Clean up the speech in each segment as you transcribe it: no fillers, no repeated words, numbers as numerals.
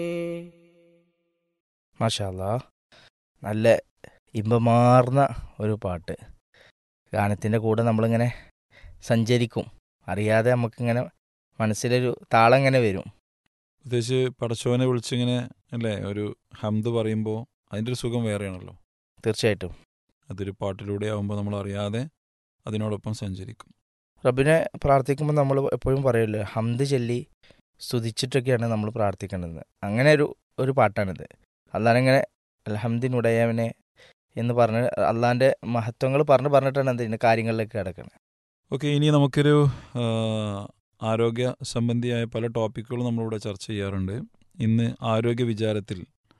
മാഷാ അല്ലാ, നല്ല ഇമ്പമാർന്ന ഒരു പാട്ട്. ഗാനത്തിൻ്റെ കൂടെ നമ്മളിങ്ങനെ സഞ്ചരിക്കും, അറിയാതെ നമുക്കിങ്ങനെ മനസ്സിലൊരു താളം ഇങ്ങനെ വരും. പ്രത്യേകിച്ച് പടച്ചോനെ വിളിച്ചിങ്ങനെ അല്ലേ ഒരു ഹംദ് പറയുമ്പോൾ അതിൻ്റെ ഒരു സുഖം വേറെയാണല്ലോ. തീർച്ചയായിട്ടും അതൊരു പാട്ടിലൂടെ ആകുമ്പോൾ നമ്മൾ അറിയാതെ അതിനോടൊപ്പം സഞ്ചരിക്കും. റബ്ബിനെ പ്രാർത്ഥിക്കുമ്പോൾ നമ്മൾ എപ്പോഴും പറയുമല്ലോ, ഹംദ് ചൊല്ലി സ്തുതിച്ചിട്ടൊക്കെയാണ് നമ്മൾ പ്രാർത്ഥിക്കേണ്ടത്. അങ്ങനെ ഒരു പാട്ടാണിത്. അല്ലാതെ അൽഹംദിനുടയവനെ എന്ന് പറഞ്ഞ് അള്ളാൻ്റെ മഹത്വങ്ങൾ പറഞ്ഞിട്ടാണ് ഇതിൻ്റെ കാര്യങ്ങളിലേക്ക് കിടക്കുന്നത്. ഓക്കെ, ഇനി നമുക്കൊരു ആരോഗ്യ സംബന്ധിയായ പല ടോപ്പിക്കുകളും നമ്മളിവിടെ ചർച്ച ചെയ്യാറുണ്ട്. ഇന്ന് ആരോഗ്യ വിചാരത്തിൽ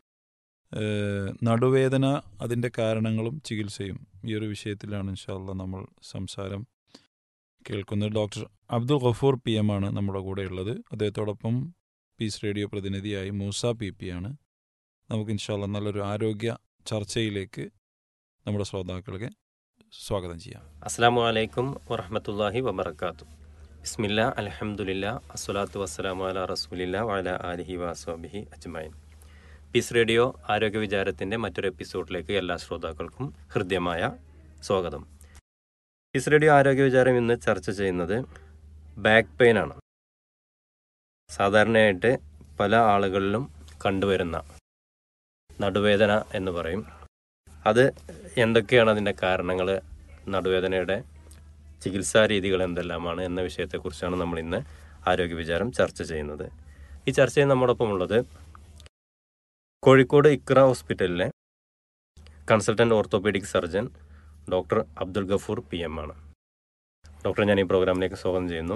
നടുവേദന, അതിൻ്റെ കാരണങ്ങളും ചികിത്സയും, ഈ ഒരു വിഷയത്തിലാണ് ഇൻഷാ അല്ലാഹ് നമ്മൾ സംസാരം കേൾക്കുന്നത്. ഡോക്ടർ അബ്ദുൽ ഗഫൂർ PM ആണ് നമ്മുടെ കൂടെ ഉള്ളത്. അദ്ദേഹത്തോടൊപ്പം പീസ് റേഡിയോ പ്രതിനിധിയായി മൂസ PP ആണ്. നമുക്ക് ഇൻഷാ അല്ലാഹ് നല്ലൊരു ആരോഗ്യ ചർച്ചയിലേക്ക് നമ്മുടെ ശ്രോതാക്കൾക്ക് സ്വാഗതം ചെയ്യാം. അസ്സലാമു അലൈക്കും വറഹ്മത്തുള്ളാഹി വബറകാതുഹു. ബിസ്മില്ലാ അൽഹംദുലില്ലാ അസ്സലാത്തു വസ്സലാമു അലാ റസൂലില്ലാ വഅലാ ആലിഹി വഅസ്ഹബിഹി അജ്മഈൻ. പീസ് റേഡിയോ ആരോഗ്യ വിചാരത്തിൻ്റെ മറ്റൊരു എപ്പിസോഡിലേക്ക് എല്ലാ ശ്രോതാക്കൾക്കും ഹൃദ്യമായ സ്വാഗതം. പീസ് റേഡിയോ ആരോഗ്യ വിചാരം ഇന്ന് ചർച്ച ചെയ്യുന്നത് ബാക്ക് പെയിൻ ആണ്. സാധാരണയായിട്ട് പല ആളുകളിലും കണ്ടുവരുന്ന നടുവേദന എന്ന് പറയും. അത് എന്തൊക്കെയാണ് അതിൻ്റെ കാരണങ്ങൾ, നടുവേദനയുടെ ചികിത്സാ രീതികൾ എന്തെല്ലാമാണ് എന്ന വിഷയത്തെക്കുറിച്ചാണ് നമ്മൾ ഇന്ന് ആരോഗ്യ വിചാരം ചർച്ച ചെയ്യുന്നത്. ഈ ചർച്ചയിൽ നമ്മോടൊപ്പം ഉള്ളത് കോഴിക്കോട് ഇക്ര ഹോസ്പിറ്റലിലെ consultant orthopaedic surgeon doctor Abdul Gafoor PM ആണ്. ഡോക്ടറെ ഞാൻ ഈ പ്രോഗ്രാമിലേക്ക് സ്വാഗതം ചെയ്യുന്നു.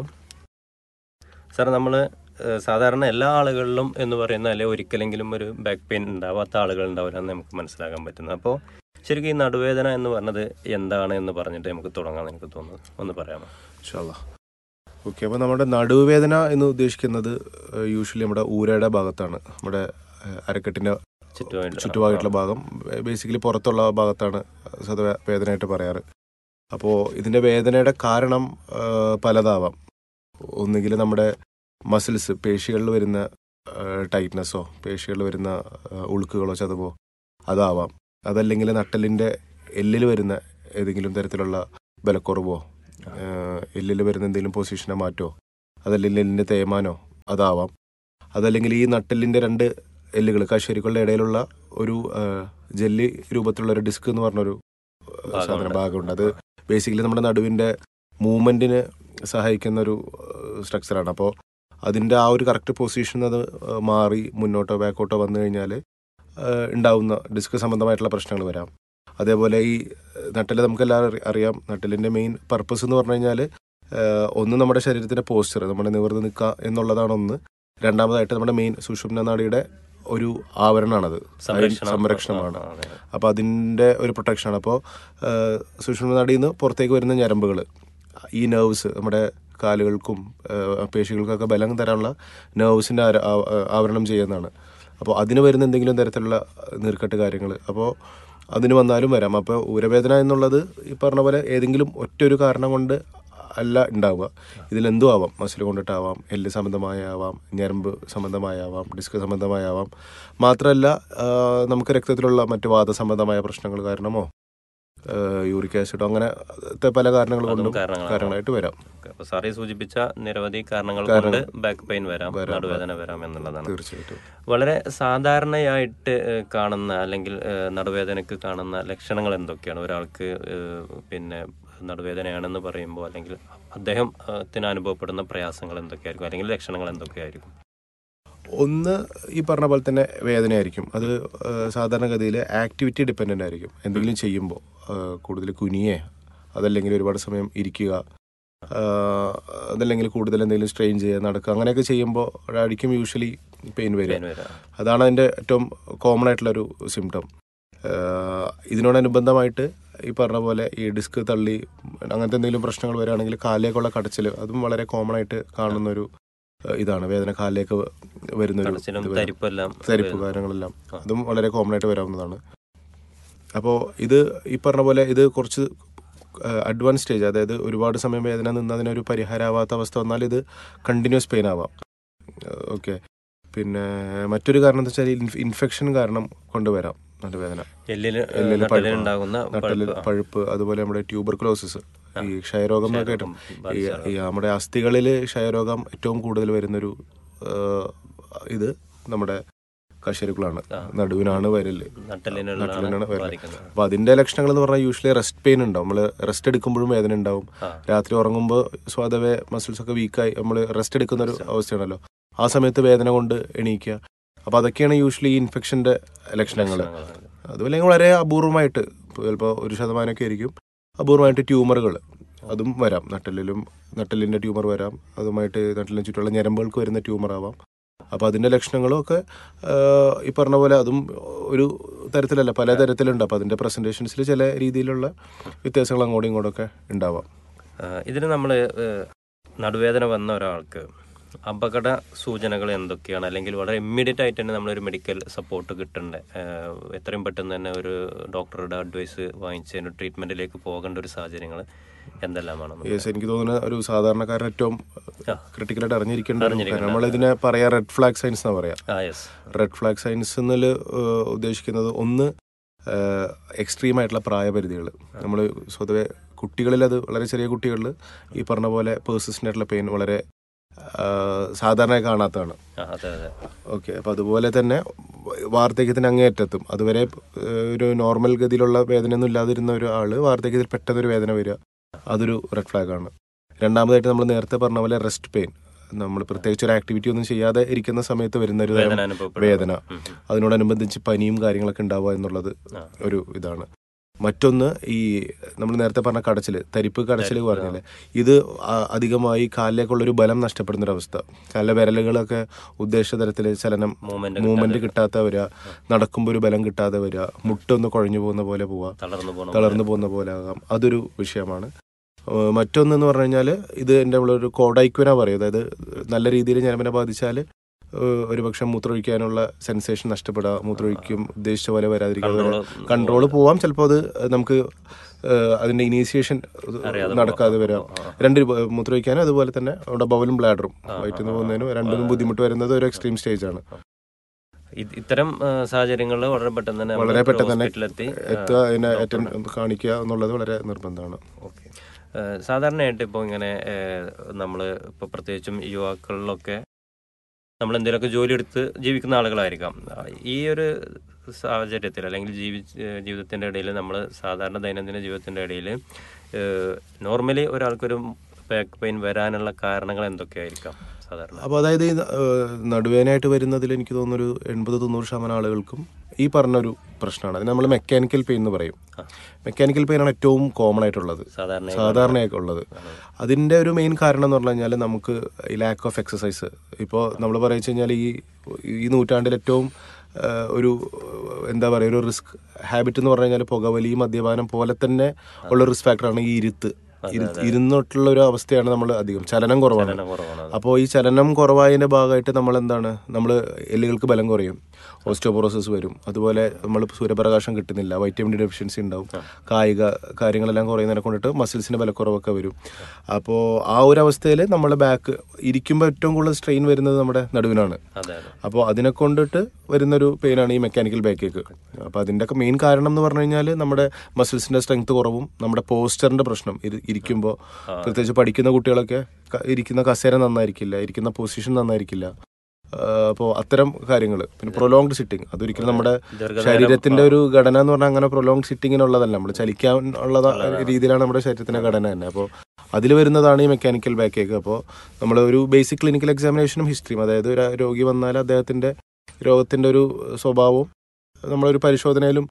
സാർ, നമ്മൾ സാധാരണ എല്ലാ ആളുകളിലും എന്ന് പറയുന്ന അല്ലെ ഒരിക്കലെങ്കിലും ഒരു ബാക്ക് പെയിൻ ഉണ്ടാവാത്ത ആളുകൾ ഉണ്ടാവില്ല എന്ന് നമുക്ക് മനസ്സിലാക്കാൻ പറ്റുന്നത്. അപ്പോൾ ശരിക്കും ഈ നടുവേദന എന്ന് പറഞ്ഞത് എന്താണ് എന്ന് പറഞ്ഞിട്ട് നമുക്ക് തുടങ്ങാമെന്ന് എനിക്ക് തോന്നുന്നു. ഒന്ന് പറയാമോ? ഇൻഷാ അല്ലാഹ്. ഓക്കെ, അപ്പോൾ നമ്മുടെ നടുവേദന എന്ന് ഉദ്ദേശിക്കുന്നത് യൂഷ്വലി നമ്മുടെ ഊരയുടെ ഭാഗത്താണ്. നമ്മുടെ അരക്കെട്ടിൻ്റെ ചുറ്റുഭാഗമായിട്ടുള്ള ഭാഗം, ബേസിക്കലി പുറത്തുള്ള ഭാഗത്താണ് സ്വതവേ വേദനയായിട്ട് പറയാറ്. അപ്പോൾ ഇതിൻ്റെ വേദനയുടെ കാരണം പലതാവാം. ഒന്നുകിൽ നമ്മുടെ മസിൽസ്, പേശികളിൽ വരുന്ന ടൈറ്റ്നസ്സോ പേശികളിൽ വരുന്ന ഉളുക്കുകളോ ചതവോ അതാവാം. അതല്ലെങ്കിൽ നട്ടലിൻ്റെ എല്ലിൽ വരുന്ന ഏതെങ്കിലും തരത്തിലുള്ള ബലക്കുറവോ, എല്ലിൽ വരുന്ന എന്തെങ്കിലും പൊസിഷനെ മാറ്റോ, അതല്ലെങ്കിൽ എല്ലിൻ്റെ തേയ്മാനോ അതാവാം. അതല്ലെങ്കിൽ ഈ നട്ടലിൻ്റെ രണ്ട് എല്ലുകൾ, കശേരുക്കളുടെ ഇടയിലുള്ള ഒരു ജെല്ലി രൂപത്തിലുള്ള ഒരു ഡിസ്ക് എന്ന് പറഞ്ഞൊരു ഭാഗമുണ്ട്. അത് ബേസിക്കലി നമ്മുടെ നടുവിൻ്റെ മൂവ്മെൻറ്റിന് സഹായിക്കുന്ന ഒരു സ്ട്രക്ചറാണ്. അപ്പോൾ അതിൻ്റെ ആ ഒരു കറക്റ്റ് പൊസിഷൻ അത് മാറി മുന്നോട്ടോ ബാക്കോട്ടോ വന്നു കഴിഞ്ഞാൽ ഉണ്ടാവുന്ന ഡിസ്ക് സംബന്ധമായിട്ടുള്ള പ്രശ്നങ്ങൾ വരാം. അതേപോലെ ഈ നട്ടൽ നമുക്കെല്ലാവരും അറിയാം, നട്ടലിൻ്റെ മെയിൻ പർപ്പസ് എന്ന് പറഞ്ഞു കഴിഞ്ഞാൽ ഒന്ന് നമ്മുടെ ശരീരത്തിൻ്റെ പോസ്ചർ, നമ്മുടെ നിവർന്ന് നിൽക്കുക എന്നുള്ളതാണ് ഒന്ന്. രണ്ടാമതായിട്ട് നമ്മുടെ മെയിൻ സുഷുമ്ന നാഡിയുടെ ഒരു ആവരണമാണത്, സംരക്ഷണമാണ്. അപ്പോൾ അതിൻ്റെ ഒരു പ്രൊട്ടക്ഷനാണ്. അപ്പോൾ സുഷുമ്ന നാഡിയിൽ നിന്ന് പുറത്തേക്ക് വരുന്ന ഞരമ്പുകൾ, ഈ നെർവ്സ്, നമ്മുടെ കാലുകൾക്കും പേശികൾക്കൊക്കെ ബലം തരാനുള്ള നെർവ്സിൻ്റെ ആവരണം ചെയ്യുന്നതാണ്. അപ്പോൾ അതിന് വരുന്ന എന്തെങ്കിലും തരത്തിലുള്ള നീർക്കെട്ട് കാര്യങ്ങൾ അപ്പോൾ അതിന് വന്നാലും വരാം. അപ്പോൾ ഊരവേദന എന്നുള്ളത് ഈ പറഞ്ഞ പോലെ ഏതെങ്കിലും ഒറ്റൊരു കാരണം കൊണ്ട് അല്ല ഉണ്ടാവുക. ഇതിലെന്തും ആവാം. മസിൽ കൊണ്ടിട്ടാവാം, എല്ല് സംബന്ധമായാവാം, ഞരമ്പ് സംബന്ധമായാവാം, ഡിസ്ക് സംബന്ധമായാവാം. മാത്രമല്ല നമുക്ക് രക്തത്തിലുള്ള മറ്റ് വാദസംബന്ധമായ പ്രശ്നങ്ങൾ കാരണമോ യൂറിക് ആസിഡോ അങ്ങനെ പല കാരണങ്ങൾ കൊണ്ടും കാരണമായിട്ട് വരാം. അപ്പോൾ സാറി സൂചിപ്പിച്ച നിരവധി കാരണങ്ങൾ കൊണ്ട് ബാക്ക് പെയിൻ വരാം, നടുവേദന വരാം എന്നുള്ളതാണ്. തീർച്ചയായിട്ടും വളരെ സാധാരണയായിട്ട് കാണുന്ന അല്ലെങ്കിൽ നടുവേദനയ്ക്ക് കാണുന്ന ലക്ഷണങ്ങൾ എന്തൊക്കെയാണ്? ഒരാൾക്ക് പിന്നെ നടുവേദനയാണെന്ന് പറയുമ്പോൾ അല്ലെങ്കിൽ അദ്ദേഹത്തിന് അനുഭവപ്പെടുന്ന പ്രയാസങ്ങൾ എന്തൊക്കെയായിരിക്കും, അല്ലെങ്കിൽ ലക്ഷണങ്ങൾ എന്തൊക്കെയായിരിക്കും? ഒന്ന് ഈ പറഞ്ഞ പോലെ തന്നെ വേദനയായിരിക്കും. അത് സാധാരണഗതിയിൽ ആക്ടിവിറ്റി ഡിപ്പെൻഡൻ്റ് ആയിരിക്കും. എന്തെങ്കിലും ചെയ്യുമ്പോൾ കൂടുതൽ കുനിയേ, അതല്ലെങ്കിൽ ഒരുപാട് സമയം ഇരിക്കുക, അതല്ലെങ്കിൽ കൂടുതൽ എന്തെങ്കിലും സ്ട്രെയിൻ ചെയ്യുക, നടക്കുക, അങ്ങനെയൊക്കെ ചെയ്യുമ്പോൾ ആയിരിക്കും യൂഷ്വലി പെയിൻ വരിക. അതാണ് അതിൻ്റെ ഏറ്റവും കോമൺ ആയിട്ടുള്ളൊരു സിംറ്റം. ഇതിനോടനുബന്ധമായിട്ട് ഈ പറഞ്ഞ പോലെ ഈ ഡിസ്ക് തള്ളി അങ്ങനത്തെ എന്തെങ്കിലും പ്രശ്നങ്ങൾ വരികയാണെങ്കിൽ കാലിലേക്കുള്ള കടച്ചിൽ, അതും വളരെ കോമൺ ആയിട്ട് കാണുന്നൊരു ഇതാണ്. വേദന കാലിലേക്ക് വരുന്നൊരു തരിപ്പ് കാര്യങ്ങളെല്ലാം അതും വളരെ കോമൺ ആയിട്ട് വരാവുന്നതാണ്. അപ്പോൾ ഇത് ഈ പറഞ്ഞ പോലെ ഇത് കുറച്ച് അഡ്വാൻസ് സ്റ്റേജ്, അതായത് ഒരുപാട് സമയം വേദന നിന്ന് അതിനൊരു പരിഹാരമാവാത്ത അവസ്ഥ വന്നാൽ ഇത് കണ്ടിന്യൂസ് പെയിൻ ആവാം. ഓക്കെ, പിന്നെ മറ്റൊരു കാരണം എന്താ വെച്ചാൽ ഇൻഫെക്ഷൻ കാരണം കൊണ്ടുവരാം നടുവേദന. നട്ടലിൽ പഴുപ്പ്, അതുപോലെ നമ്മുടെ ട്യൂബർകുലോസിസ്, ഈ ക്ഷയരോഗം എന്നൊക്കെ ആയിട്ടും ഈ നമ്മുടെ അസ്ഥികളിൽ ക്ഷയരോഗം ഏറ്റവും കൂടുതൽ വരുന്നൊരു ഇത് നമ്മുടെ കശേരുക്കളാണ്, നടുവിനാണ് വരല്, നട്ടലിനാണ് വരല്. അപ്പൊ അതിന്റെ ലക്ഷണങ്ങൾ എന്ന് പറഞ്ഞാൽ യൂഷ്വലി റെസ്റ്റ് പെയിൻ ഉണ്ടാവും. നമ്മൾ റെസ്റ്റ് എടുക്കുമ്പോഴും വേദന ഉണ്ടാവും. രാത്രി ഉറങ്ങുമ്പോൾ സ്വതവേ മസിൽസ് ഒക്കെ വീക്കായി നമ്മൾ റെസ്റ്റ് എടുക്കുന്ന ഒരു അവസ്ഥയാണല്ലോ, ആ സമയത്ത് വേദന കൊണ്ട് എണീക്കുക. അപ്പൊ അതൊക്കെയാണ് യൂഷ്വലി ഈ ഇൻഫെക്ഷന്റെ ലക്ഷണങ്ങൾ. അതുപോലെ വളരെ അപൂർവമായിട്ട് ചിലപ്പോൾ 1% ആയിരിക്കും അപൂർവമായിട്ട് ട്യൂമറുകൾ, അതും വരാം. നട്ടലിന്റെ ട്യൂമർ വരാം, അതുമായിട്ട് നട്ടലിന് ചുറ്റുള്ള ഞരമ്പുകൾക്ക് വരുന്ന ട്യൂമർ ആവാം. അപ്പോൾ അതിൻ്റെ ലക്ഷണങ്ങളും ഒക്കെ ഈ പറഞ്ഞ പോലെ അതും ഒരു തരത്തിലല്ല, പല തരത്തിലുണ്ട്. അപ്പോൾ അതിൻ്റെ പ്രസൻറ്റേഷൻസിൽ ചില രീതിയിലുള്ള വ്യത്യാസങ്ങൾ അങ്ങോട്ടും ഇങ്ങോട്ടൊക്കെ ഉണ്ടാവാം. ഇതിന് നമ്മൾ നടുവേദന വന്ന ഒരാൾക്ക് അപകട സൂചനകൾ എന്തൊക്കെയാണ്, അല്ലെങ്കിൽ വളരെ ഇമ്മീഡിയറ്റ് ആയിട്ട് തന്നെ നമ്മളൊരു മെഡിക്കൽ സപ്പോർട്ട് കിട്ടേണ്ട, എത്രയും പെട്ടെന്ന് തന്നെ ഒരു ഡോക്ടറുടെ അഡ്വൈസ് വാങ്ങിച്ചതിന് ട്രീറ്റ്മെൻറ്റിലേക്ക് പോകേണ്ട ഒരു സാഹചര്യങ്ങൾ എന്തെല്ലാമാണ്? എനിക്ക് തോന്നുന്ന ഒരു സാധാരണക്കാരൻ ഏറ്റവും ക്രിട്ടിക്കലായിട്ട് അറിഞ്ഞിരിക്കേണ്ട, നമ്മളിതിനെ പറയാ റെഡ് ഫ്ലാഗ് സൈൻസ് എന്നാ പറയാ. റെഡ് ഫ്ലാഗ് സൈൻസ് എന്നതിൽ ഉദ്ദേശിക്കുന്നത് ഒന്ന് എക്സ്ട്രീം ആയിട്ടുള്ള പ്രായപരിധികൾ. നമ്മൾ സ്വതവേ കുട്ടികളിൽ, അത് വളരെ ചെറിയ കുട്ടികളിൽ ഈ പറഞ്ഞ പോലെ പേഴ്സിസ്റ്റന്റ് ആയിട്ടുള്ള പെയിൻ വളരെ സാധാരണ കാണാത്തതാണ്. ഓക്കെ. അപ്പം അതുപോലെ തന്നെ വാർദ്ധക്യത്തിന് അങ്ങേയറ്റത്തും അതുവരെ ഒരു നോർമൽ ഗതിയിലുള്ള വേദനയൊന്നും ഇല്ലാതിരുന്ന ഒരാൾ വാർദ്ധക്യത്തിൽ പെട്ടെന്നൊരു വേദന വരിക, അതൊരു റെഡ് ഫ്ലാഗ് ആണ്. രണ്ടാമതായിട്ട് നമ്മൾ നേരത്തെ പറഞ്ഞ പോലെ റെസ്റ്റ് പെയിൻ, നമ്മൾ പ്രത്യേകിച്ച് ഒരു ആക്ടിവിറ്റി ഒന്നും ചെയ്യാതെ ഇരിക്കുന്ന സമയത്ത് വരുന്ന ഒരു വേദന, അതിനോടനുബന്ധിച്ച് പനിയും കാര്യങ്ങളൊക്കെ ഉണ്ടാവുക എന്നുള്ളത് ഒരു ഇതാണ്. മറ്റൊന്ന് ഈ നമ്മൾ നേരത്തെ പറഞ്ഞ കടച്ചിൽ, തരിപ്പ് കടച്ചിൽ പറഞ്ഞാലേ, ഇത് അധികമായി കാലിലേക്കുള്ളൊരു ബലം നഷ്ടപ്പെടുന്നൊരവസ്ഥ. കാലിലെ വിരലുകളൊക്കെ ഉദ്ദേശിച്ച തരത്തിൽ ചലനം മൂവ്മെന്റ് കിട്ടാതെ വരിക, നടക്കുമ്പോൾ ഒരു ബലം കിട്ടാതെ വരിക, മുട്ടൊന്ന് കുഴഞ്ഞു പോകുന്ന പോലെ പോവുക, തളർന്നു പോകുന്ന പോലെ ആകാം, അതൊരു വിഷയമാണ്. മറ്റൊന്നെന്ന് പറഞ്ഞു കഴിഞ്ഞാൽ ഇത് എൻ്റെ നമ്മളൊരു കോഡൈക്വന പറയും, അതായത് നല്ല രീതിയിൽ ഞരമ്പിനെ ബാധിച്ചാൽ ഒരുപക്ഷെ മൂത്രമൊഴിക്കാനുള്ള സെൻസേഷൻ നഷ്ടപ്പെടുക, മൂത്രമൊഴിക്കും ഉദ്ദേശിച്ച പോലെ വരാതിരിക്കുക, കൺട്രോൾ പോവാം. ചിലപ്പോൾ അത് നമുക്ക് അതിന്റെ ഇനീഷ്യേഷൻ നടക്കാതെ വരാം. മൂത്രമൊഴിക്കാനും അതുപോലെ തന്നെ അവിടെ ബവലും ബ്ലാഡറും വയറ്റിൽ നിന്ന് പോകുന്നതിനും രണ്ടിനും ബുദ്ധിമുട്ട് വരുന്നത് ഒരു എക്സ്ട്രീം സ്റ്റേജ് ആണ്. ഇത്തരം സാഹചര്യങ്ങളിൽ വളരെ പെട്ടെന്ന് തന്നെ എത്തുക, അതിനെ കാണിക്കുക എന്നുള്ളത് വളരെ നിർബന്ധമാണ്. ഓക്കെ. സാധാരണയായിട്ട് ഇപ്പോൾ ഇങ്ങനെ നമ്മൾ ഇപ്പോൾ പ്രത്യേകിച്ചും യുവാക്കളിലൊക്കെ നമ്മൾ എന്തെങ്കിലുമൊക്കെ ജോലി എടുത്ത് ജീവിക്കുന്ന ആളുകളായിരിക്കാം. ഈ ഒരു സാഹചര്യത്തിൽ അല്ലെങ്കിൽ ജീവിതത്തിൻ്റെ ഇടയിൽ നമ്മൾ സാധാരണ ദൈനംദിന ജീവിതത്തിൻ്റെ ഇടയിൽ നോർമലി ഒരാൾക്കൊരു ബാക്ക് പെയിൻ വരാനുള്ള കാരണങ്ങൾ എന്തൊക്കെയായിരിക്കാം സാധാരണ? അപ്പോൾ അതായത് നടുവേദനയായിട്ട് വരുന്നതിൽ എനിക്ക് തോന്നുന്നൊരു 80-90% ആളുകൾക്കും ഈ പറഞ്ഞൊരു പ്രശ്നമാണ്. അത് നമ്മൾ മെക്കാനിക്കൽ പെയിൻ എന്ന് പറയും. മെക്കാനിക്കൽ പെയിനാണ് ഏറ്റവും കോമൺ ആയിട്ടുള്ളത്, സാധാരണയായിട്ട് ഉള്ളത്. അതിൻ്റെ ഒരു മെയിൻ കാരണം എന്ന് പറഞ്ഞു കഴിഞ്ഞാൽ നമുക്ക് ഈ ലാക്ക് ഓഫ് എക്സസൈസ്. ഇപ്പോൾ നമ്മൾ പറയുക കഴിഞ്ഞാൽ ഈ നൂറ്റാണ്ടിൽ ഏറ്റവും ഒരു എന്താ പറയുക, ഒരു റിസ്ക് ഹാബിറ്റ് എന്ന് പറഞ്ഞു കഴിഞ്ഞാൽ പുകവലി, മദ്യപാനം പോലെ തന്നെ ഉള്ള റിസ്ക് ഫാക്ടറാണ് ഈ ഇരുന്നിട്ടുള്ള ഒരു അവസ്ഥയാണ്. നമ്മൾ അധികം ചലനം കുറവാണ്. അപ്പോൾ ഈ ചലനം കുറവായതിൻ്റെ ഭാഗമായിട്ട് നമ്മൾ എല്ലുകൾക്ക് ബലം കുറയും, ഓസ്റ്റിയോപോറോസിസ് വരും, അതുപോലെ നമ്മൾ സൂര്യപ്രകാശം കിട്ടുന്നില്ല, വൈറ്റമിൻ ഡി ഡെഫിഷ്യൻസി ഉണ്ടാവും, കായിക കാര്യങ്ങളെല്ലാം കുറയുന്നതിനെ കൊണ്ടിട്ട് മസിൽസിന് ബലക്കുറവൊക്കെ വരും. അപ്പോൾ ആ ഒരു അവസ്ഥയിൽ നമ്മൾ ബാക്ക് ഇരിക്കുമ്പോൾ ഏറ്റവും കൂടുതൽ സ്ട്രെയിൻ വരുന്നത് നമ്മുടെ നടുവിനാണ്. അപ്പോൾ അതിനെ കൊണ്ടിട്ട് വരുന്നൊരു പെയിനാണ് ഈ മെക്കാനിക്കൽ ബാക്ക് ഏക്ക്. അപ്പോൾ അതിൻ്റെയൊക്കെ മെയിൻ കാരണം എന്ന് പറഞ്ഞു കഴിഞ്ഞാൽ നമ്മുടെ മസിൽസിൻ്റെ സ്ട്രെങ്ത് കുറവും നമ്മുടെ പോസ്ചറിൻ്റെ പ്രശ്നം. ഇരിക്കുമ്പോൾ പ്രത്യേകിച്ച് പഠിക്കുന്ന കുട്ടികളൊക്കെ ഇരിക്കുന്ന കസേര നന്നായിരിക്കില്ല, ഇരിക്കുന്ന പൊസിഷൻ നന്നായിരിക്കില്ല. അപ്പോൾ അത്തരം കാര്യങ്ങൾ, പിന്നെ പ്രൊലോങ്ഡ് സിറ്റിംഗ്, അതൊരിക്കലും നമ്മുടെ ശരീരത്തിന്റെ ഒരു ഘടന എന്ന് പറഞ്ഞാൽ അങ്ങനെ പ്രൊലോങ്ഡ് സിറ്റിങ്ങിനുള്ളതല്ല, നമ്മൾ ചലിക്കാനുള്ള രീതിയിലാണ് നമ്മുടെ ശരീരത്തിന്റെ ഘടന തന്നെ. അപ്പോൾ അതിൽ വരുന്നതാണ് ഈ മെക്കാനിക്കൽ ബാക്ക് ഏക്ക്. അപ്പോൾ നമ്മൾ ഒരു ബേസിക് ക്ലിനിക്കൽ എക്സാമിനേഷനും ഹിസ്റ്ററിയും, അതായത് ഒരു രോഗി വന്നാൽ അദ്ദേഹത്തിന്റെ രോഗത്തിന്റെ ഒരു സ്വഭാവവും നമ്മളൊരു പരിശോധനയിലും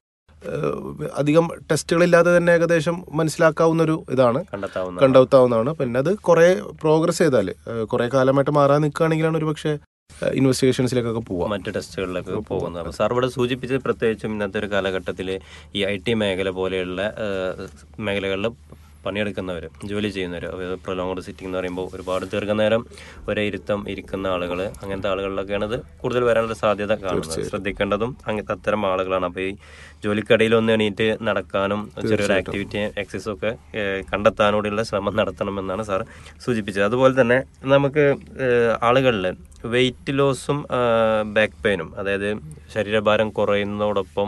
അധികം ടെസ്റ്റുകളില്ലാതെ തന്നെ ഏകദേശം മനസ്സിലാക്കാവുന്നൊരു ഇതാണ്, കണ്ടെത്താവുന്നതാണ്. പിന്നെ അത് കുറെ പ്രോഗ്രസ് ചെയ്താൽ, കുറെ കാലമായിട്ട് മാറാൻ നിൽക്കുകയാണെങ്കിലാണ് ഒരു പക്ഷേ ഇൻവെസ്റ്റിഗേഷൻസിലേക്കൊക്കെ പോവാം, മറ്റ് ടെസ്റ്റുകളിലേക്ക് പോകുന്നത്. സാർ ഇവിടെ സൂചിപ്പിച്ചത് പ്രത്യേകിച്ചും ഇന്നത്തെ ഒരു കാലഘട്ടത്തിൽ ഈ IT മേഖല പോലെയുള്ള മേഖലകളിൽ പണിയെടുക്കുന്നവർ, ജോലി ചെയ്യുന്നവർ, പ്രൊലോങ്ഡ് സിറ്റിംഗ് എന്ന് പറയുമ്പോൾ ഒരുപാട് ദീർഘനേരം ഒരേ ഇരുത്തം ഇരിക്കുന്ന ആളുകൾ, അങ്ങനത്തെ ആളുകളിലൊക്കെയാണ് ഇത് കൂടുതൽ വരാനുള്ള സാധ്യത കാണുന്നത്. ശ്രദ്ധിക്കേണ്ടതും അങ്ങനത്തെ അത്തരം ആളുകളാണ്. അപ്പോൾ ഈ ജോലിക്കിടയിൽ ഒന്ന് എണീറ്റ് നടക്കാനും ചെറിയൊരു ആക്ടിവിറ്റി എക്സസൈസും ഒക്കെ കണ്ടെത്താനോടുള്ള ശ്രമം നടത്തണമെന്നാണ് സാർ സൂചിപ്പിച്ചത്. അതുപോലെ തന്നെ നമുക്ക് ആളുകളിൽ വെയിറ്റ് ലോസും ബാക്ക് പെയിനും, അതായത് ശരീരഭാരം കുറയുന്നതോടൊപ്പം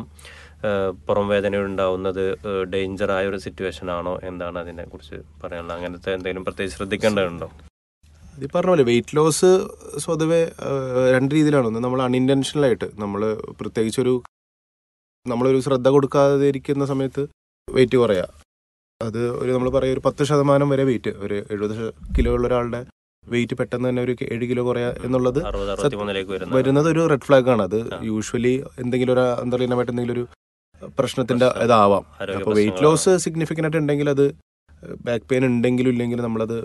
പുറം വേദന ഉണ്ടാവുന്നത് ഡേഞ്ചർ ആയ ഒരു സിറ്റുവേഷൻ ആണോ, എന്താണ് അതിനെ കുറിച്ച് പറയാനുള്ളത്? അങ്ങനത്തെ എന്തെങ്കിലും പ്രത്യേകിച്ച് ശ്രദ്ധിക്കേണ്ടതുണ്ടോ? ഇത് പറഞ്ഞ പോലെ വെയിറ്റ് ലോസ് സ്വതവേ രണ്ട് രീതിയിലാണ്. ഒന്ന്, നമ്മൾ അൺഇൻറ്റൻഷനലായിട്ട് നമ്മൾ പ്രത്യേകിച്ചൊരു നമ്മളൊരു ശ്രദ്ധ കൊടുക്കാതെ ഇരിക്കുന്ന സമയത്ത് വെയിറ്റ് കുറയുക. അത് ഒരു നമ്മൾ പറയുക ഒരു 10% വരെ വെയിറ്റ്, ഒരു 70 കിലോ ഉള്ള ഒരാളുടെ വെയിറ്റ് പെട്ടെന്ന് തന്നെ ഒരു 7 കിലോ കുറയുക എന്നുള്ളത് വരുന്നത് ഒരു റെഡ് ഫ്ലാഗ് ആണ്. അത് യൂഷ്വലി എന്തെങ്കിലും ഒരു അന്തർലീനമായിട്ട് എന്തെങ്കിലും ഒരു പ്രശ്നത്തിന്റെ ഇതാവാം. അപ്പോൾ വെയിറ്റ് ലോസ് സിഗ്നിഫിക്കൻ്റ് ആയിട്ട് ഉണ്ടെങ്കിൽ അത് ബാക്ക് പെയിൻ ഉണ്ടെങ്കിലും ഇല്ലെങ്കിലും നമ്മളത്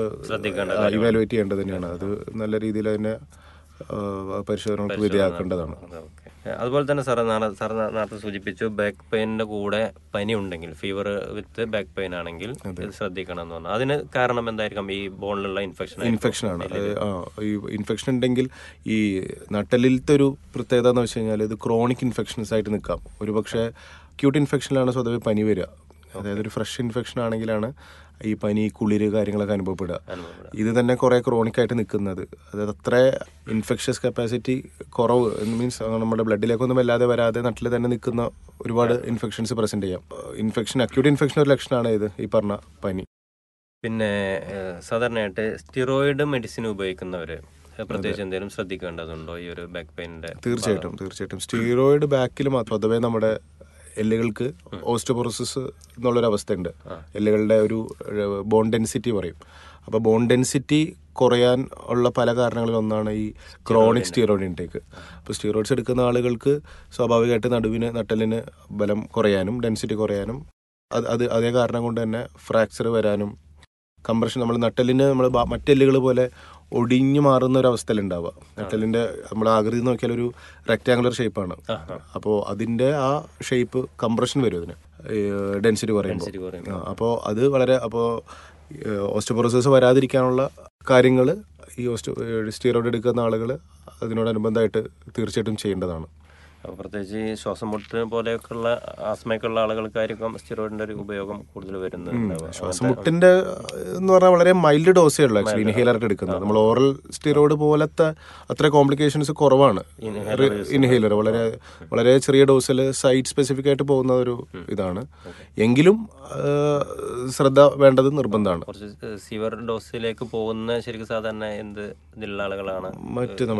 ഇവാലുവേറ്റ് ചെയ്യേണ്ടത് തന്നെയാണ്. അത് നല്ല രീതിയിൽ തന്നെ പരിശോധനകൾക്ക് വിധേയമാക്കേണ്ടതാണ്. അതുപോലെ തന്നെ സാർ നേരത്തെ സൂചിപ്പിച്ചു, ബാക്ക് പെയിനിന്റെ കൂടെ പനി ഉണ്ടെങ്കിൽ, ഫീവർ വിത്ത് ബാക്ക് പെയിൻ ആണെങ്കിൽ ഇത് ശ്രദ്ധിക്കണം എന്ന് പറഞ്ഞു. അതിന് കാരണം എന്തായിരിക്കും? ഈ ബോണിലുള്ള ഇൻഫെക്ഷൻ ആണ്. ഈ ഇൻഫെക്ഷൻ ഉണ്ടെങ്കിൽ ഈ നട്ടെല്ലിലത്തെ ഒരു പ്രത്യേകത എന്ന് വെച്ച് കഴിഞ്ഞാൽ ഇത് ക്രോണിക് ഇൻഫെക്ഷൻസ് ആയിട്ട് നിൽക്കാം. ഒരു പക്ഷേ അക്യൂട്ട് ഇൻഫെക്ഷനിലാണ് സ്വതവേ പനി വരിക. അതായത് ഒരു ഫ്രഷ് ഇൻഫെക്ഷൻ ആണെങ്കിലാണ് ഈ പനി, കുളിര് കാര്യങ്ങളൊക്കെ അനുഭവപ്പെടുക. ഇത് തന്നെ കുറേ ക്രോണിക് ആയിട്ട് നിൽക്കുന്നത്, അതായത് അത്ര ഇൻഫെക്ഷ്യസ് കപ്പാസിറ്റി കുറവ്, മീൻസ് നമ്മുടെ ബ്ലഡിലേക്കൊന്നും വല്ലാതെ വരാതെ നട്ടിൽ തന്നെ നിൽക്കുന്ന ഒരുപാട് ഇൻഫെക്ഷൻസ് പ്രസന്റ് ചെയ്യാം. അക്യൂട്ട് ഇൻഫെക്ഷൻ ഒരു ലക്ഷണമാണ് ഇത് ഈ പറഞ്ഞ പനി. പിന്നെ സാധാരണയായിട്ട് സ്റ്റിറോയിഡ് മെഡിസിൻ ഉപയോഗിക്കുന്നവര് പ്രത്യേകിച്ച് എന്തെങ്കിലും ശ്രദ്ധിക്കേണ്ടതുണ്ടോ ഈ ഒരു ബാക്ക് പെയിനിന്റെ? തീർച്ചയായിട്ടും സ്റ്റീറോയിഡ് ബാക്കിൽ മാത്രം, അഥവാ നമ്മുടെ എല്ലുകൾക്ക് ഓസ്റ്റോപോറോസിസ് എന്നുള്ളൊരു അവസ്ഥയുണ്ട്. എല്ലുകളുടെ ഒരു ബോൺ ഡെൻസിറ്റി പറയും. അപ്പോൾ ബോൺ ഡെൻസിറ്റി കുറയാൻ ഉള്ള പല കാരണങ്ങളിൽ ഒന്നാണ് ഈ ക്രോണിക് സ്റ്റീറോയിഡ് ഇൻടേക്ക്. അപ്പോൾ സ്റ്റീറോയിഡ്സ് എടുക്കുന്ന ആളുകൾക്ക് സ്വാഭാവികമായിട്ട് നട്ടലിന് ബലം കുറയാനും ഡെൻസിറ്റി കുറയാനും അതേ കാരണം കൊണ്ട് തന്നെ ഫ്രാക്ചർ വരാനും കംപ്രഷൻ, നമ്മൾ നട്ടലിന് നമ്മൾ മറ്റെല്ലുകൾ പോലെ ഒടിഞ്ഞു മാറുന്ന ഒരു അവസ്ഥയിലുണ്ടാവുക. നട്ടലിന്റെ നമ്മൾ ആകൃതി നോക്കിയാൽ ഒരു റെക്ടാങ്കുലർ ഷേപ്പാണ്. അപ്പോൾ അതിന്റെ ആ ഷേപ്പ് കംപ്രഷൻ വരും, അതിന് ഡെൻസിറ്റി കുറയുമ്പോൾ. അപ്പോൾ അത് അപ്പോൾ ഓസ്റ്റോപോറോസിസ് വരാതിരിക്കാനുള്ള കാര്യങ്ങൾ ഈ സ്റ്റീറോയിഡ് എടുക്കുന്ന ആളുകൾ അതിനോടനുബന്ധമായിട്ട് തീർച്ചയായിട്ടും ചെയ്യേണ്ടതാണ്. അപ്പോൾ പ്രത്യേകിച്ച് ഈ ശ്വാസം മുട്ട് പോലെയൊക്കെയുള്ള ആസ്മയൊക്കെയുള്ള ആളുകൾക്കായിരിക്കും സ്റ്റിറോയിഡിന്റെ ഒരു ഉപയോഗം കൂടുതൽ വരുന്നത്. ശ്വാസം മുട്ടിന്റെ എന്ന് പറഞ്ഞാൽ വളരെ മൈൽഡ് ഡോസേ ഉള്ളൂ ആക്ച്വലി ഇൻഹേലർ എടുക്കുന്നത്. നമ്മൾ ഓറൽ സ്റ്റീറോയിഡ് പോലത്തെ അത്ര കോംപ്ലിക്കേഷൻസ് കുറവാണ്. ഇൻഹേലർ വളരെ വളരെ ചെറിയ ഡോസിൽ സൈറ്റ് സ്പെസിഫിക് ആയിട്ട് പോകുന്ന ഒരു ഇതാണ്. എങ്കിലും ശ്രദ്ധ വേണ്ടത് നിർബന്ധമാണ്. കുറച്ച് സിവിയർ ഡോസിലേക്ക് പോകുന്ന ശരിക്കും സാധാരണ എന്ത് ഇതിലുള്ള ആളുകളാണ്? മറ്റ്